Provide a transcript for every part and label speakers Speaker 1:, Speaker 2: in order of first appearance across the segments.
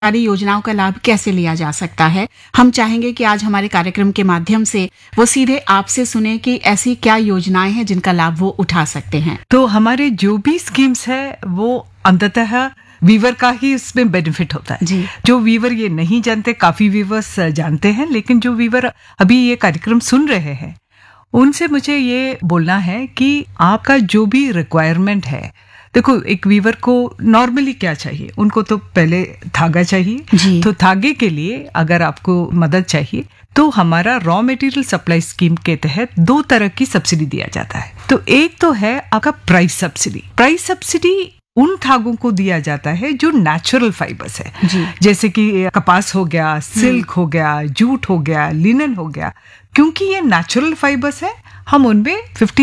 Speaker 1: सारी योजनाओं का लाभ कैसे लिया जा सकता है। हम चाहेंगे कि आज हमारे कार्यक्रम के माध्यम से वो सीधे आपसे सुने कि ऐसी क्या योजनाएं हैं जिनका लाभ वो उठा सकते हैं।
Speaker 2: तो हमारे जो भी स्कीम्स है वो अंततः वीवर का ही इसमें बेनिफिट होता है
Speaker 1: जी।
Speaker 2: जो वीवर ये नहीं जानते, काफी वीवर्स जानते हैं, लेकिन जो वीवर अभी ये कार्यक्रम सुन रहे हैं उनसे मुझे ये बोलना है कि आपका जो भी रिक्वायरमेंट है, देखो एक वीवर को नॉर्मली क्या चाहिए, उनको तो पहले धागा चाहिए। तो धागे के लिए अगर आपको मदद चाहिए तो हमारा रॉ मटेरियल सप्लाई स्कीम के तहत 2 तरह की सब्सिडी दिया जाता है। तो एक तो है आपका प्राइस सब्सिडी। प्राइस सब्सिडी उन धागों को दिया जाता है जो नेचुरल फाइबर्स है, जैसे कि कपास हो गया, सिल्क हो गया, जूट हो गया, लिनन हो गया। क्योंकि ये नेचुरल फाइबर्स है, हम उनमें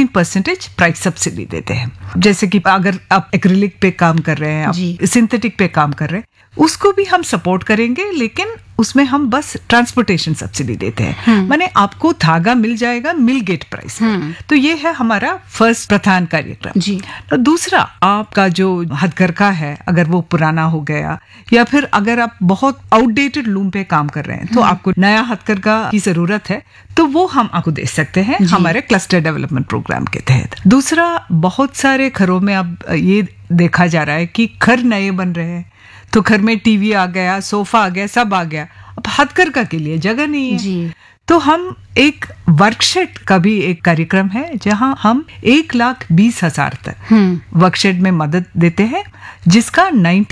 Speaker 2: 15% प्राइस सब्सिडी देते हैं। जैसे कि अगर आप एक्रिलिक पे काम कर रहे हैं, आप सिंथेटिक पे काम कर रहे हैं, उसको भी हम सपोर्ट करेंगे, लेकिन उसमें हम बस ट्रांसपोर्टेशन सब्सिडी देते हैं। माने आपको धागा मिल जाएगा मिल गेट प्राइस। तो ये है हमारा फर्स्ट प्रधान कार्यक्रम। तो दूसरा, आपका जो हथकरघा है अगर वो पुराना हो गया या फिर अगर आप बहुत आउटडेटेड लूम पे काम कर रहे हैं तो आपको नया हथकरघा की जरूरत है, तो वो हम आपको दे सकते हैं हमारे क्लस्टर डेवलपमेंट प्रोग्राम के तहत। दूसरा, बहुत सारे घरों में अब ये देखा जा रहा है कि घर नए बन रहे हैं, तो घर में टीवी आ गया, सोफा आ गया, सब आ गया, अब हथकरघा के लिए जगह नहीं है। तो हम एक वर्कशेड का भी एक कार्यक्रम है जहां हम 1,20,000 तक वर्कशेड में मदद देते हैं, जिसका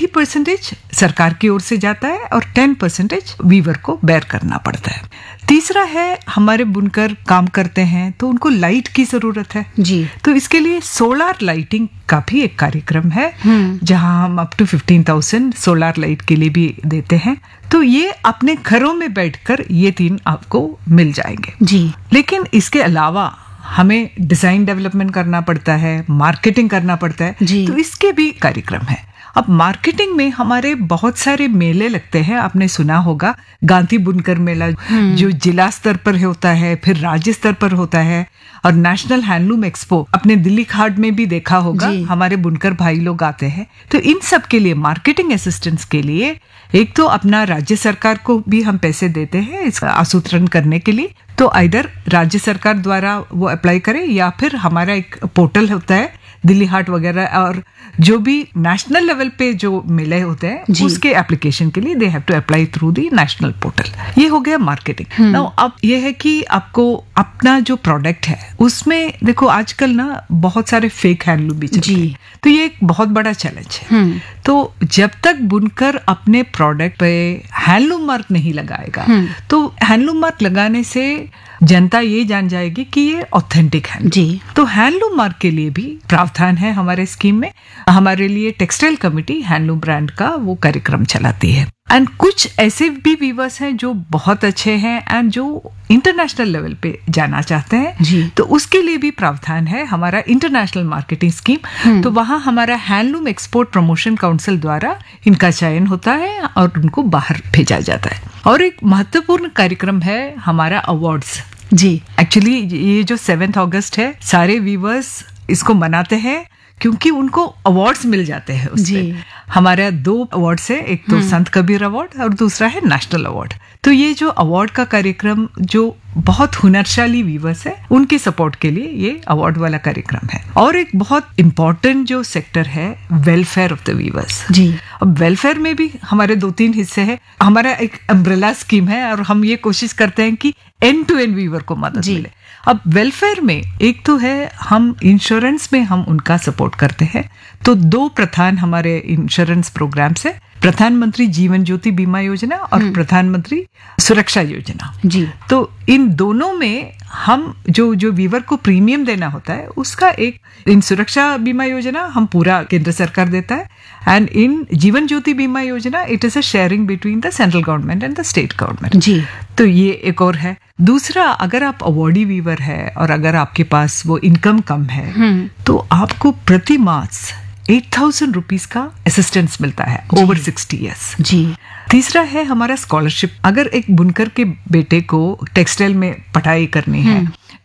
Speaker 2: 90% सरकार की ओर से जाता है और 10% वीवर को बेयर करना पड़ता है। तीसरा है, हमारे बुनकर काम करते हैं तो उनको लाइट की जरूरत है तो इसके लिए सोलर लाइटिंग का भी एक कार्यक्रम है जहां हम अप टू 15,000 सोलर लाइट के लिए भी देते हैं। तो ये अपने घरों में बैठकर ये 3 आपको मिल जाएंगे लेकिन इसके अलावा हमें डिजाइन डेवलपमेंट करना पड़ता है, मार्केटिंग करना पड़ता है, तो इसके भी कार्यक्रम है। अब मार्केटिंग में हमारे बहुत सारे मेले लगते हैं, आपने सुना होगा गांधी बुनकर मेला जो जिला स्तर पर होता है, फिर राज्य स्तर पर होता है, और नेशनल हैंडलूम एक्सपो अपने दिल्ली घाट में भी देखा होगा, हमारे बुनकर भाई लोग आते हैं। तो इन सब के लिए मार्केटिंग असिस्टेंस के लिए एक तो अपना राज्य सरकार को भी हम पैसे देते हैं इसका आसूत्रण करने के लिए, तो आइदर राज्य सरकार द्वारा वो अप्लाई करें या फिर हमारा एक पोर्टल होता है दिल्ली हाट वगैरह, और जो भी नेशनल लेवल पे जो मेले होते हैं उसके एप्लीकेशन के लिए they have to apply through the national portal. ये हो गया मार्केटिंग। नाउ अब ये है कि आपको अपना जो प्रोडक्ट है उसमें देखो आजकल ना बहुत सारे फेक हैंडलूम भी चलते हैं, तो ये एक बहुत बड़ा चैलेंज है। तो जब तक बुनकर अपने प्रोडक्ट पे हैंडलूम मार्क नहीं लगाएगा तो हैंडलूम मार्क लगाने से जनता ये जान जाएगी कि ये ऑथेंटिक है। तो हैंडलूम मार्क के लिए भी प्रावधान है हमारे स्कीम में। हमारे लिए टेक्सटाइल कमेटी हैंडलूम ब्रांड का वो कार्यक्रम चलाती है। एंड कुछ ऐसे भी वीवर्स हैं जो बहुत अच्छे हैं एंड जो इंटरनेशनल लेवल पे जाना चाहते हैं, तो उसके लिए भी प्रावधान है हमारा इंटरनेशनल मार्केटिंग स्कीम। तो वहां हमारा हैंडलूम एक्सपोर्ट प्रमोशन काउंसिल द्वारा इनका चयन होता है और उनको बाहर भेजा जाता है। और एक महत्वपूर्ण कार्यक्रम है हमारा अवार्ड्स। एक्चुअली ये जो 7 अगस्त है, सारे वीवर्स इसको मनाते हैं क्योंकि उनको अवार्ड्स मिल जाते हैं उसमें। हमारे 2 अवार्ड्स है, एक तो संत कबीर अवार्ड और दूसरा है नेशनल अवार्ड। तो ये जो अवार्ड का कार्यक्रम जो बहुत हुनरशाली वीवर्स है उनके सपोर्ट के लिए ये अवार्ड वाला कार्यक्रम है। और एक बहुत इम्पोर्टेंट जो सेक्टर है वेलफेयर ऑफ द वीवर्स। अब वेलफेयर में भी हमारे 2-3 हिस्से हैं। हमारा एक अम्ब्रेला स्कीम है और हम ये कोशिश करते हैं कि एंड टू एंड वीवर को मदद मिले। अब वेलफेयर में एक तो है हम इंश्योरेंस में हम उनका सपोर्ट करते हैं, तो 2 प्रधान हमारे इंश्योरेंस प्रोग्राम्स है, प्रधानमंत्री जीवन ज्योति बीमा योजना और प्रधानमंत्री सुरक्षा योजना। तो इन दोनों में हम जो वीवर को प्रीमियम देना होता है उसका एक, इन सुरक्षा बीमा योजना हम पूरा केंद्र सरकार देता है, एंड इन जीवन ज्योति बीमा योजना it is a sharing between the central government and the state government. तो ये एक और है। दूसरा, अगर आप अवॉर्डी वीवर है और अगर आपके पास वो इनकम कम है तो आपको प्रति मास 8,000 रुपीज का असिस्टेंस मिलता है ओवर 60 ईयर्स। तीसरा है हमारा स्कॉलरशिप। अगर एक बुनकर के बेटे को टेक्सटाइल में पढ़ाई करनी है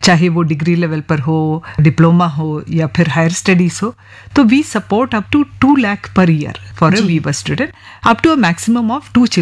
Speaker 2: चाहे वो डिग्री लेवल पर हो, डिप्लोमा हो या फिर हायर स्टडीज हो, तो we support up to 2 lakh per year for a Weaver student, up to a maximum of 2 children